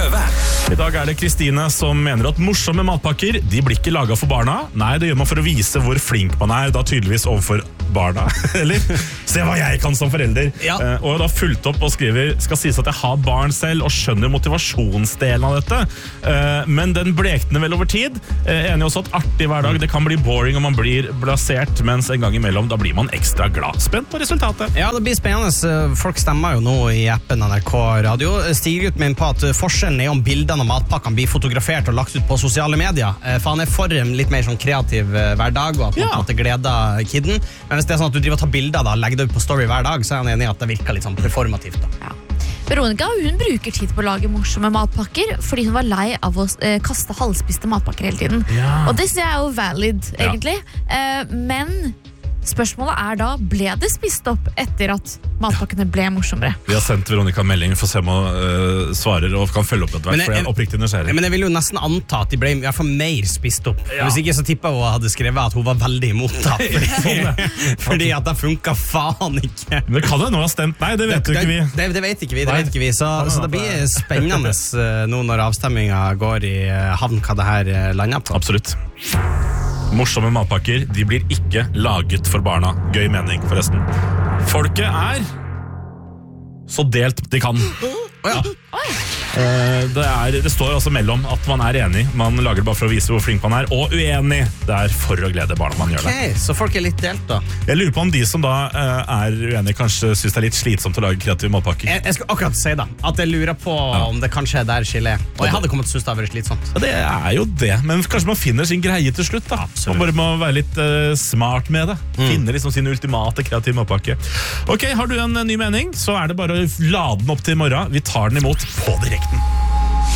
prøve. I dag det Kristine som mener at morsomme matpakker, de blir ikke laget for barna. Nei, det gjør man for å vise hvor flink man da tydeligvis overfor barna. Eller, se hva jeg kan som forelder. Ja. Og da fulgt opp og skriver, skal sies at jeg har barn selv og skjønner motivasjonsdelen av dette. Men den blekner vel over tid. Enig også at artig hver dag, det kan bli boring og man blir blasert, mens en gang imellom, da blir man ekstra glad. Spent på resultatet. Ja, det blir spennende. Folk stemmer jo nå i appen NRK Radio. Stiger ut med på at forskjellen om bildene og matpakkene blir fotografert og lagt ut på sosiale medier. For han for en litt mer sånn kreativ hverdag, og at man på en måte gleder kidden. Men hvis det sånn at du driver og tar bilder da, legger det ut på story hver dag, så han enig i at det virker litt sånn performativt da. Ja. Veronica, hun bruker tid på å lage morsomme matpakker fordi hun var lei av å kaste halvspiste matpakker hele tiden. Ja. Og det synes jeg jo valid, egentlig. Men spørsmålet da, ble det spist opp etter at matpakkene ble morsommere? Vi har sendt Veronica en melding for å se om hun svarer og kan følge opp etter hvert, for jeg oppriktig nysgjerrig. Men jeg vil jo nesten anta at de ble i hvert fall mer spist opp. Ja. Hvis ikke så tippet hun hadde skrevet at hun var veldig imot det. Fordi at det funket faen ikke. Men det kan jo nå ha stemt. Nei, det vet jo ikke vi. Det vet ikke vi. Så det blir spennende nå når avstemmingen går i havn hva det her lander på. Absolutt. Morsomme matpakker, de blir ikke laget for barna. Gøy mening, forresten. Folket så delt de kan. Ja. Det står altså mellom at man enig, man lager det bare for å vise hvor flink man og uenig. Det for å glede barna man gjør det. Ok, så folk litt delt da. Jeg lurer på om de som da uenige kanskje synes det litt slitsomt å lage kreative matpakker. Jeg skal akkurat si da, at jeg lurer på om det kanskje der skillet. Og jeg hadde kommet til å synes det hadde vært slitsomt. Ja, det jo det, men kanskje man finner sin greie til slutt da. Absolutt. Man bare må være litt smart med det. Finne liksom sin ultimate kreative matpakke. Ok, har du en ny mening, så det bare å lade den opp til i morgen. Vi tar den imot på direkten.